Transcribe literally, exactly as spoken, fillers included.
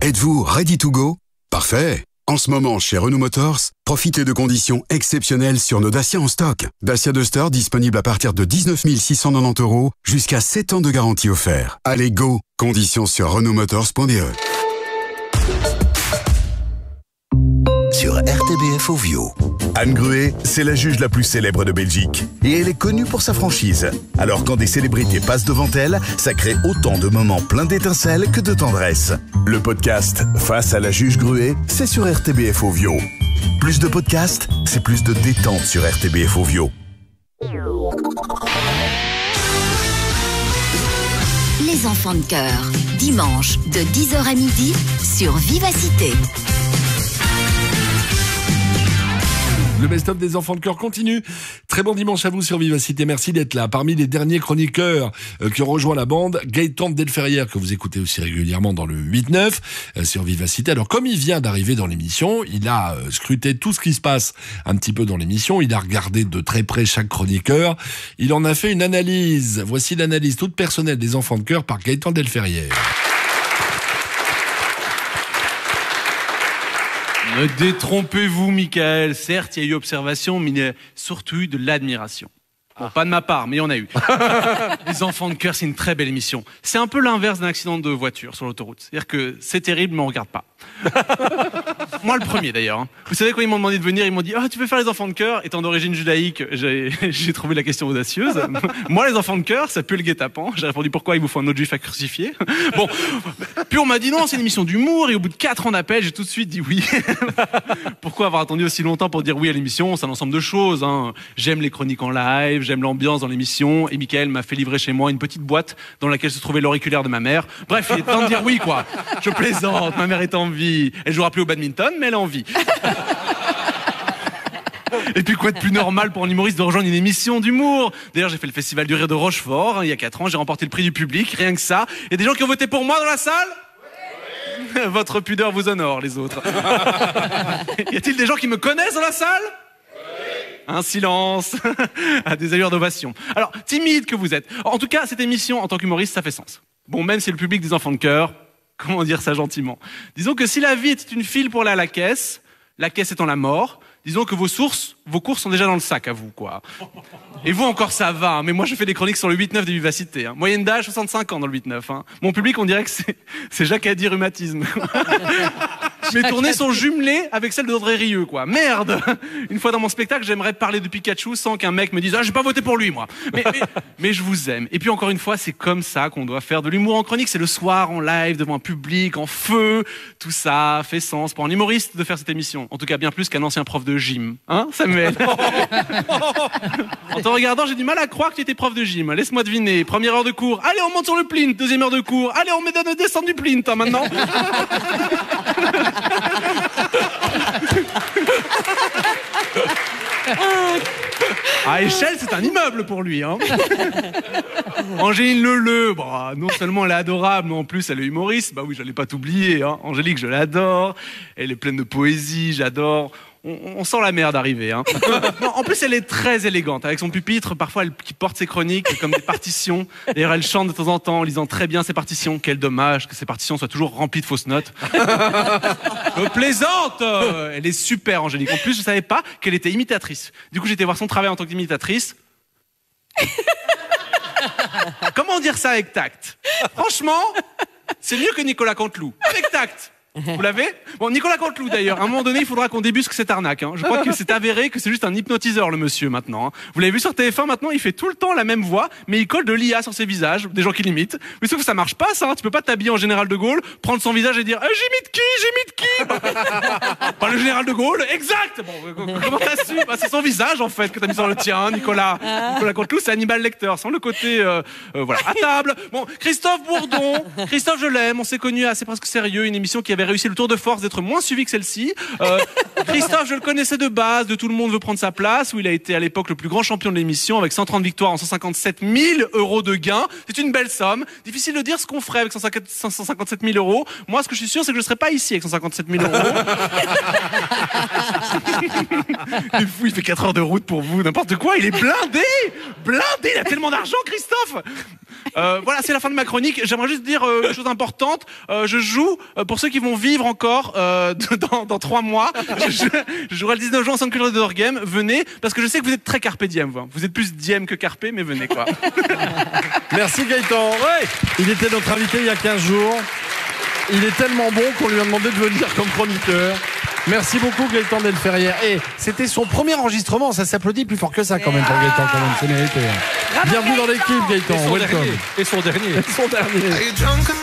Êtes-vous ready to go? Parfait. En ce moment, chez Renault Motors, profitez de conditions exceptionnelles sur nos Dacia en stock. Dacia Duster disponible à partir de dix-neuf mille six cent quatre-vingt-dix euros, jusqu'à sept ans de garantie offert. Allez, go! Conditions sur renault motors point b e. Sur R T B F Ovio. Anne Gruet, c'est la juge la plus célèbre de Belgique. Et elle est connue pour sa franchise. Alors quand des célébrités passent devant elle, ça crée autant de moments pleins d'étincelles que de tendresse. Le podcast Face à la juge Gruet, c'est sur R T B F Ovio. Plus de podcasts, c'est plus de détente sur R T B F Ovio. Les enfants de cœur, dimanche de dix heures à midi sur Vivacité. Le best-of des enfants de cœur continue. Très bon dimanche à vous sur Vivacité. Merci d'être là. Parmi les derniers chroniqueurs euh, qui ont rejoint la bande, Gaëtan Delferrière, que vous écoutez aussi régulièrement dans le huit neuf euh, sur Vivacité. Alors, comme il vient d'arriver dans l'émission, il a euh, scruté tout ce qui se passe un petit peu dans l'émission. Il a regardé de très près chaque chroniqueur. Il en a fait une analyse. Voici l'analyse toute personnelle des enfants de cœur par Gaëtan Delferrière. Ne détrompez-vous, Michael. Certes, il y a eu observation, mais il y a surtout eu de l'admiration. Bon, ah. Pas de ma part, mais il y en a eu. Les enfants de cœur, c'est une très belle émission. C'est un peu l'inverse d'un accident de voiture sur l'autoroute. C'est-à-dire que c'est terrible, mais on regarde pas. Moi, le premier, d'ailleurs. Hein. Vous savez, quand ils m'ont demandé de venir, ils m'ont dit « Ah, tu veux faire les enfants de cœur ?» Étant d'origine judaïque, j'ai, j'ai trouvé la question audacieuse. Moi, les enfants de cœur, ça pue le guet-apens. J'ai répondu « Pourquoi il vous faut un autre juif à crucifier ?» Bon, puis on m'a dit « Non, c'est une émission d'humour. » Et au bout de quatre ans d'appel, j'ai tout de suite dit oui. Pourquoi avoir attendu aussi longtemps pour dire oui à l'émission? C'est un ensemble de choses. Hein. J'aime les chroniques en live, j'aime l'ambiance dans l'émission. Et Michael m'a fait livrer chez moi une petite boîte dans laquelle se trouvait l'auriculaire de ma mère. Bref, il est temps de dire oui, quoi. Je plaisante, ma mère est en vie. Elle jouera plus au badminton, mais elle a envie. Et puis quoi de plus normal pour un humoriste de rejoindre une émission d'humour? D'ailleurs, j'ai fait le festival du rire de Rochefort, hein, il y a quatre ans, j'ai remporté le prix du public, rien que ça. Il y a des gens qui ont voté pour moi dans la salle? Oui. Votre pudeur vous honore, les autres. Y a-t-il des gens qui me connaissent dans la salle? Oui. Un silence, à des allures d'ovation. Alors, timide que vous êtes. En tout cas, cette émission, en tant qu'humoriste, ça fait sens. Bon, même si le public des enfants de cœur, comment dire ça gentiment? Disons que si la vie était une file pour aller à la caisse, la caisse étant la mort, disons que vos sources, vos courses sont déjà dans le sac à vous, quoi. Et vous encore ça va, hein, mais moi je fais des chroniques sur le huit neuf des Vivacités. Hein. Moyenne d'âge, soixante-cinq ans dans le huit neuf. Hein. Mon public, on dirait que c'est, c'est Jacques-Adi rhumatisme. Mes tournées sont jumelées avec celles d'Audrey Rieu, quoi. Merde! Une fois dans mon spectacle, j'aimerais parler de Pikachu sans qu'un mec me dise « Ah, j'ai pas voté pour lui, moi !» mais, mais, mais je vous aime. Et puis encore une fois, c'est comme ça qu'on doit faire de l'humour en chronique. C'est le soir, en live, devant un public, en feu. Tout ça fait sens pour un humoriste de faire cette émission. En tout cas, bien plus qu'un ancien prof de gym. Hein, Samuel? En te regardant, j'ai du mal à croire que tu étais prof de gym. Laisse-moi deviner. Première heure de cours. Allez, on monte sur le plinth. Deuxième heure de cours. Allez, on met dans notre descente du plinth, hein, maintenant. À échelle, c'est un immeuble pour lui. Hein. Angéline Leleu, bah, non seulement elle est adorable, mais en plus elle est humoriste. Bah oui, j'allais pas t'oublier. Hein. Angélique, je l'adore. Elle est pleine de poésie, j'adore. On, on sent la merde arriver. Hein. Non, en plus, elle est très élégante. Avec son pupitre, parfois, elle qui porte ses chroniques comme des partitions. D'ailleurs, elle chante de temps en temps en lisant très bien ses partitions. Quel dommage que ces partitions soient toujours remplies de fausses notes. Je plaisante. Elle est super, Angélique. En plus, je savais pas qu'elle était imitatrice. Du coup, j'ai été voir son travail en tant qu'imitatrice. Comment dire ça avec tact? Franchement, c'est mieux que Nicolas Canteloup. Avec tact. Vous l'avez? Bon, Nicolas Canteloup d'ailleurs, à un moment donné, il faudra qu'on débusque cette arnaque. Hein. Je crois que c'est avéré que c'est juste un hypnotiseur, le monsieur, maintenant. Hein. Vous l'avez vu sur T F un, maintenant, il fait tout le temps la même voix, mais il colle de l'I A sur ses visages, des gens qui l'imitent. Mais sauf que ça marche pas, ça. Hein. Tu peux pas t'habiller en général de Gaulle, prendre son visage et dire eh, « J'imite qui? J'imite qui ?» Pas le général de Gaulle, exact. Bon, comment t'as su? Bah, c'est son visage, en fait, que t'as mis sur le tien, Nicolas. Nicolas Canteloup, c'est Hannibal Lecter, sans le côté... Euh, euh, voilà, à table. Bon, Christophe Bourdon. Christophe, je l'aime, on s'est connus assez presque sérieux, une émission qui avait réussi le tour de force d'être moins suivi que celle-ci. Euh, Christophe, je le connaissais de base, de Tout le monde veut prendre sa place, où il a été à l'époque le plus grand champion de l'émission, avec cent trente victoires en cent cinquante-sept mille euros de gains. C'est une belle somme. Difficile de dire ce qu'on ferait avec cent cinquante-sept mille euros. Moi, ce que je suis sûr, c'est que je ne serais pas ici avec cent cinquante-sept mille euros. Il est fou, il fait quatre heures de route pour vous, n'importe quoi. Il est blindé, blindé. Il a tellement d'argent, Christophe. Euh, voilà, c'est la fin de ma chronique. J'aimerais juste dire euh, une chose importante. Euh, je joue euh, pour ceux qui vont vivre encore euh, dans, dans trois mois. Je, je, je jouerai le dix-neuf juin au Centre culturel de Dorgem. Venez, parce que je sais que vous êtes très carpe diem. Vous, vous êtes plus diem que carpe, mais venez quoi. Merci Gaëtan. Ouais. Il était notre invité il y a quinze jours. Il est tellement bon qu'on lui a demandé de venir comme chroniqueur. Merci beaucoup Gaëtan Delferrière. Et c'était son premier enregistrement, ça s'applaudit plus fort que ça quand même pour Gaëtan, quand même, c'est mérité. Bienvenue dans l'équipe Gaëtan, Et son welcome. dernier. Et son dernier. Et son dernier.